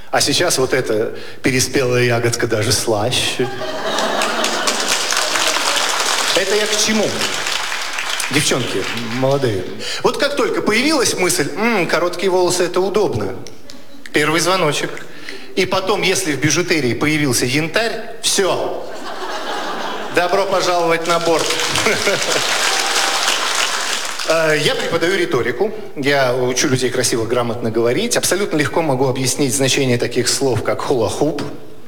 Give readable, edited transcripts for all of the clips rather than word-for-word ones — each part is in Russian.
А сейчас вот эта переспелая ягодка даже слаще. Это я к чему? Девчонки молодые. Вот как только появилась мысль, короткие волосы это удобно. Первый звоночек. И потом, если в бижутерии появился янтарь, все. Добро пожаловать на борт. Я преподаю риторику. Я учу людей красиво, грамотно говорить. Абсолютно легко могу объяснить значение таких слов, как хула-хуп,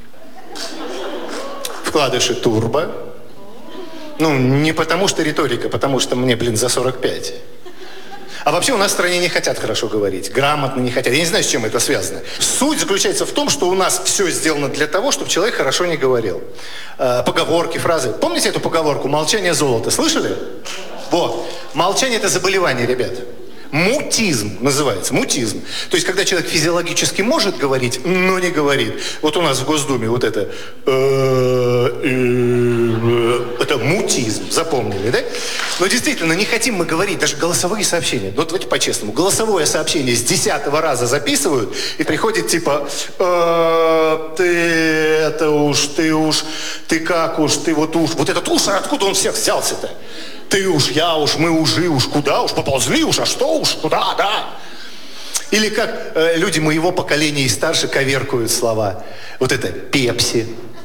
вкладыши турбо. Ну, не потому что риторика, потому что мне, за 45. А вообще у нас в стране не хотят хорошо говорить, грамотно не хотят. Я не знаю, с чем это связано. Суть заключается в том, что у нас все сделано для того, чтобы человек хорошо не говорил. Поговорки, фразы. Помните эту поговорку «молчание золото»? Слышали? Вот. Молчание – это заболевание, ребят. Мутизм называется, мутизм. То есть, когда человек физиологически может говорить, но не говорит. Вот у нас в Госдуме вот это мутизм, запомнили, да? Но действительно, не хотим мы говорить, даже голосовые сообщения. Вот давайте по-честному. Голосовое сообщение с 10-го раза записывают, и приходит типа, ты это уж, ты как уж, ты вот уж. Вот этот уж, откуда он всех взялся-то? Ты уж, я уж, мы уже уж, куда уж, поползли уж, а что уж, куда, да? Или как люди моего поколения и старше коверкуют слова. Вот это пепси,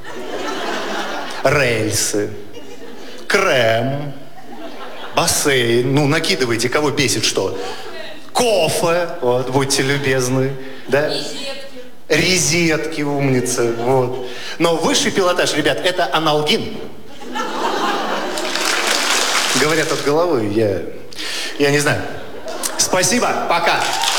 рельсы, крем, бассейн. Ну, накидывайте, кого бесит что. Кофе, вот, будьте любезны, да? Резетки, умница, вот. Но высший пилотаж, ребят, это аналгин. Говорят от головы, я не знаю. Спасибо, пока.